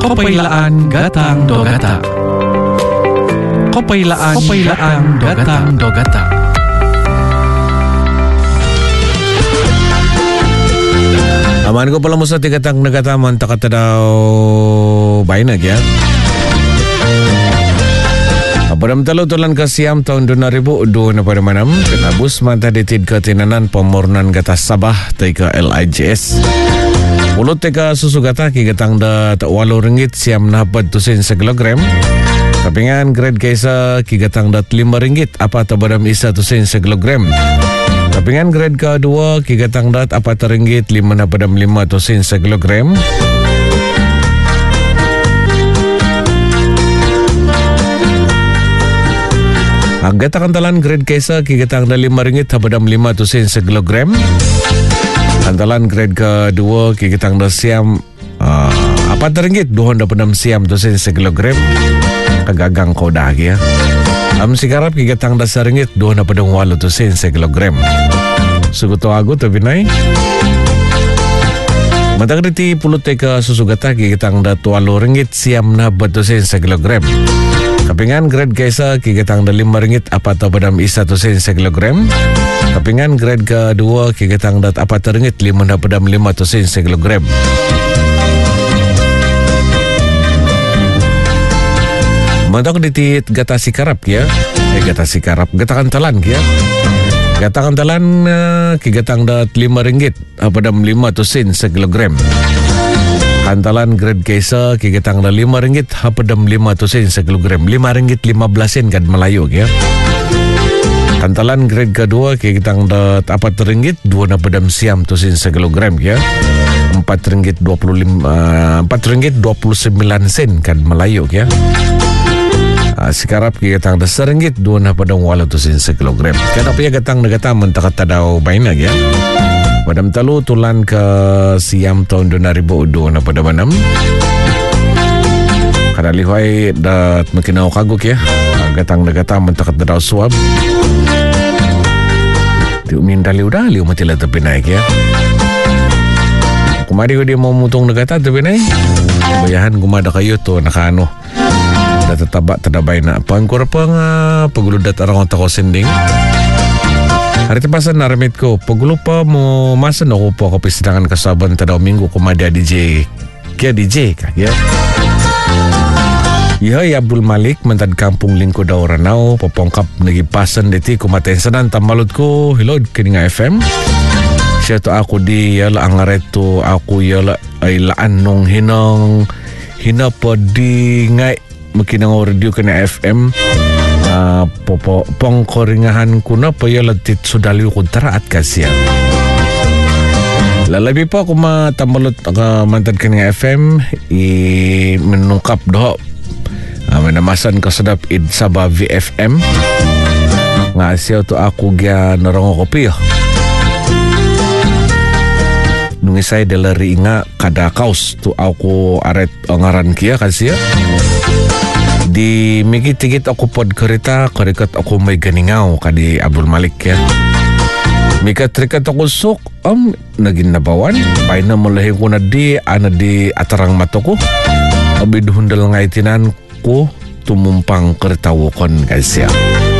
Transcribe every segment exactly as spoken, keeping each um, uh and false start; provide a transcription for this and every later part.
Kopailaan gatang dogata. Kopailaan Kopailaan gatang dogata. Aman ko pala mo sa tigatang nagataman takata daw bainag ya. Aparam talo tulan ka siyam tahun dua ribu dua na pada manam kenabus manta ditid ke tinanan pemurnan gata Sabah tay ke L I J S. Ulut teka susu gata ki gatang da walu ringgit siam nahapat tusin sekilogram. Kapingan grade kaisa ki gatang da lima ringgit apa tabadam isa tusin sekilogram. Kapingan grade kedua ki gatang dat apa ringgit lima na padam lima tusin sekilogram. Agata kantalan grade kaisa ki gatang da lima ringgit padam lima tusin sekilogram. Kantalan grade kedua ki gatang da siam uh, apa ringgit dua na padam siam tusin sekilogram. Kagagang ko dah ya. Am sigarap ki gatang da ringgit dua na padang walu tusin sekilogram. Suguto agu to binay. Matang riti pulut teka susu gata ki gatang da walu ringgit siam na batusin sekilogram. Kapingan grade kaisa ki gatang da lima ringgit apa to padam isa tusin sekilogram. Kapingan grade kedua ki gatang da apa ringgit lima na padam lima tusin sekilogram. Mantok ditit gata sikarap ya. Eh gata sikarap gata kantalan ya. Gata kantalan uh, ki gatang da lima ringgit apa dam lima tusin sekilogram. Kantalan grade kaisa ki gatang da lima ringgit apa dam lima tusin sekilogram. lima ringgit lima belas sen kad Melayu ya. Kantalan grade kedua ki gatang da apa ringgit dua na padam siam tusin sekilogram ya. empat ringgit dua puluh lima empat ringgit dua puluh sembilan sen kad Melayu ya. Uh, sikarap ki gatang da seringgit dua na padang walau tusin sekilogram. Kenapa ya gatang na gatang mentakata daw bainag ya. Padam talu tulan ke siam tahun dua ribu dua na pada manam. Kada lihoy dat makinaw kaguk ya. Uh, gatang na gatang mentakata daw suab. Di umin dali udah liu mati la tapi naik ya. Kumari ko dia mau mutong na gatang tapi naik. Bayahan gumada kayo to nakano. Data tabak tadabay na pangkor pa nga paguludat arang ko sending. Hari tepasan naramit ko pagulo pa mo masan ako po ako pisinangan kasaban tadaw minggu kumada D J kaya D J kaya. Ihay Abdul Malik mentad kampung lingko daw Ranau papongkap nagipasan diti kumaten sanan tamalod ko hilod kini nga F M. Siya to ako di yala ang areto ako yala ay laan nung hinang hinapadi ngay makinang radio kana F M uh, popo pongkoringahan ko na payalatit sudaliw ko taraat kasya lalabi pa ako matamalot uh, mantad kanya F M i menungkap doho uh, manamasan kasadap id Sabah V F M nga siya to ako gya narango kopi nung isay dalari nga kada kaos to ako aret ngaran kia kasya di mikit-tikit ako pod karita karikat ako may ganingaw kadi Abdul Malik ya. Mikat-rikat ako sok am naging nabawan bay na mulahi ko na di ana di atarang mato ko abiduhundal nga itinan ko tumumpang karitawokon guys ya.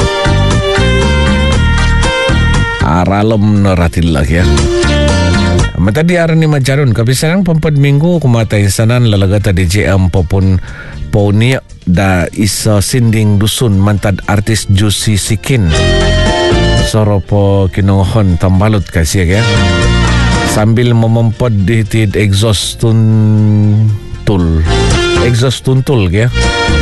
Aralam na ratil lang ya. Matadi aran ni Majaron kabisanang pampad minggu kumatay sanan lalagata D J M popon Paunia da isa sinding dusun mantad artis Juicy Sikin. Soro po kinuhon tambalot kasi ya. Sambil memampad ditid exhaust tuntul. Exhaust tuntul ya.